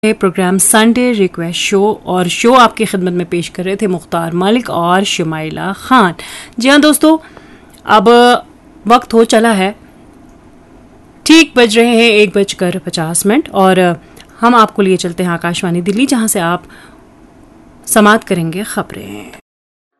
Programme Sunday request show और show आपकी खिदमत में पेश कर रहे थे मुख्तार मलिक और शुमाइला खान। जी हाँ दोस्तों, अब वक्त हो चला है, ठीक बज रहे हैं 1:50 और हम आपको लिए चलते हैं आकाशवाणी दिल्ली, जहां से आप समाअत करेंगे खबरें।